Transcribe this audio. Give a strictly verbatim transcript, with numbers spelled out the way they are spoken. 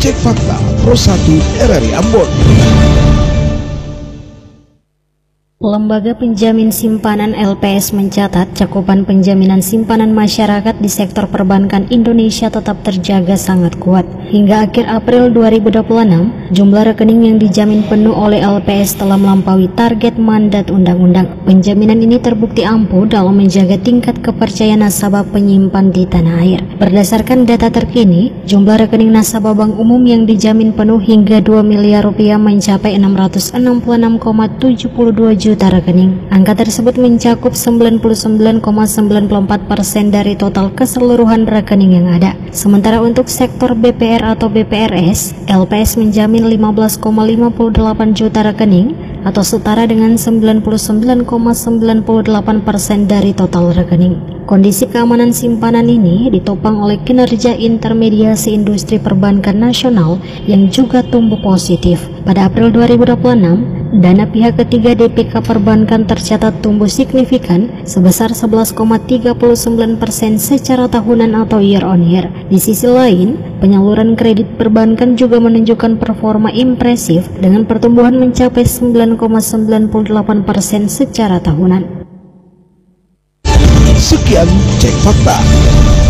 Cek Fakta Pro satu R R I Ambon. Lembaga Penjamin Simpanan L P S mencatat cakupan penjaminan simpanan masyarakat di sektor perbankan Indonesia tetap terjaga sangat kuat. Hingga akhir April dua ribu dua puluh enam, jumlah rekening yang dijamin penuh oleh L P S telah melampaui target mandat undang-undang. Penjaminan ini terbukti ampuh dalam menjaga tingkat kepercayaan nasabah penyimpan di tanah air. Berdasarkan data terkini, jumlah rekening nasabah bank umum yang dijamin penuh hingga dua miliar rupiah mencapai enam ratus enam puluh enam koma tujuh dua juta rekening. Angka tersebut mencakup sembilan puluh sembilan koma sembilan empat persen dari total keseluruhan rekening yang ada. Sementara untuk sektor B P R atau B P R S, L P S menjamin lima belas koma lima delapan juta rekening atau setara dengan sembilan puluh sembilan koma sembilan delapan persen dari total rekening. Kondisi keamanan simpanan ini ditopang oleh kinerja intermediasi industri perbankan nasional yang juga tumbuh positif. Pada April dua ribu dua puluh enam, dana pihak ketiga D P K perbankan tercatat tumbuh signifikan sebesar sebelas koma tiga sembilan persen secara tahunan atau year on year. Di sisi lain, penyaluran kredit perbankan juga menunjukkan performa impresif dengan pertumbuhan mencapai sembilan koma sembilan delapan persen secara tahunan. Sekian Cek Fakta.